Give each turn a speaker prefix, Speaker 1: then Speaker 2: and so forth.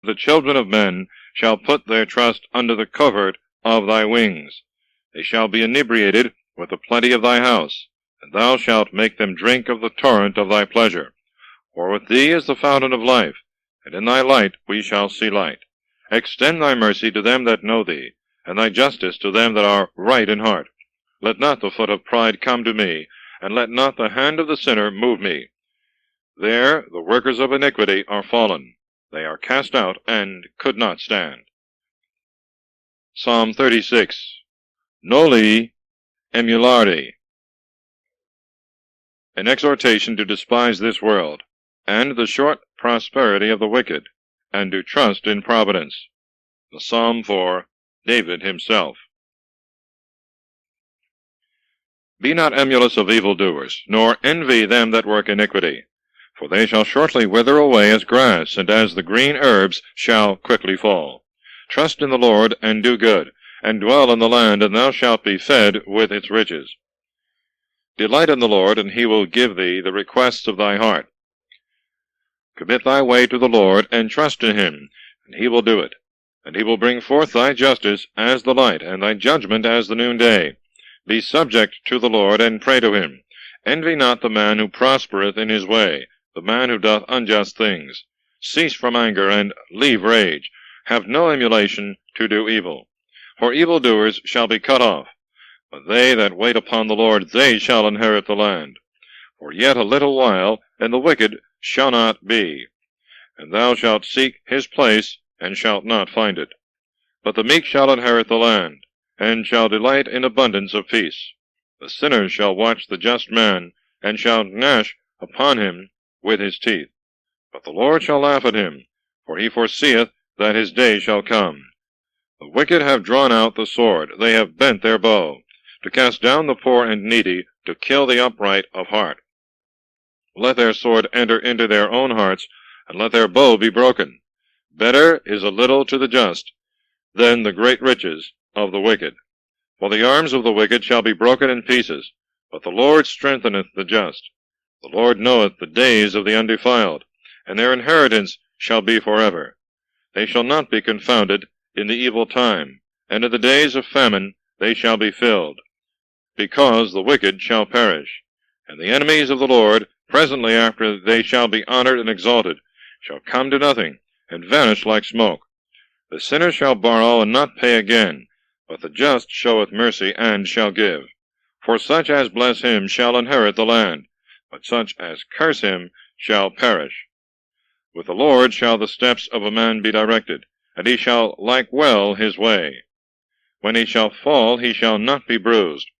Speaker 1: The children of men shall put their trust under the covert of thy wings. They shall be inebriated with the plenty of thy house, and thou shalt make them drink of the torrent of thy pleasure. For with thee is the fountain of life, and in thy light we shall see light. Extend thy mercy to them that know thee, and thy justice to them that are right in heart. Let not the foot of pride come to me, and let not the hand of the sinner move me. There the workers of iniquity are fallen. They are cast out, and could not stand. Psalm 36. Noli emulari. An exhortation to despise this world, and the short prosperity of the wicked, and to trust in providence. The psalm for David himself. Be not emulous of evildoers, nor envy them that work iniquity, for they shall shortly wither away as grass, and as the green herbs shall quickly fall. Trust in the Lord, and do good, and dwell in the land, and thou shalt be fed with its riches. Delight in the Lord, and he will give thee the requests of thy heart. Commit thy way to the Lord, and trust in him, and he will do it. And he will bring forth thy justice as the light, and thy judgment as the noonday. Be subject to the Lord, and pray to him. Envy not the man who prospereth in his way, the man who doth unjust things. Cease from anger, and leave rage. Have no emulation to do evil. For evildoers shall be cut off. But they that wait upon the Lord, they shall inherit the land. For yet a little while, and the wicked shall not be. And thou shalt seek his place, and shalt not find it. But the meek shall inherit the land, and shall delight in abundance of peace. The sinner shall watch the just man, and shall gnash upon him with his teeth. But the Lord shall laugh at him, for he foreseeth that his day shall come. The wicked have drawn out the sword, they have bent their bow, to cast down the poor and needy, to kill the upright of heart. Let their sword enter into their own hearts, and let their bow be broken. Better is a little to the just than the great riches of the wicked. For the arms of the wicked shall be broken in pieces, but the Lord strengtheneth the just. The Lord knoweth the days of the undefiled, and their inheritance shall be forever. They shall not be confounded in the evil time, and in the days of famine they shall be filled. Because the wicked shall perish, and the enemies of the Lord, presently after they shall be honored and exalted, shall come to nothing, and vanish like smoke. The sinner shall borrow and not pay again, but the just showeth mercy and shall give. For such as bless him shall inherit the land, but such as curse him shall perish. With the Lord shall the steps of a man be directed, and he shall like well his way. When he shall fall, he shall not be bruised,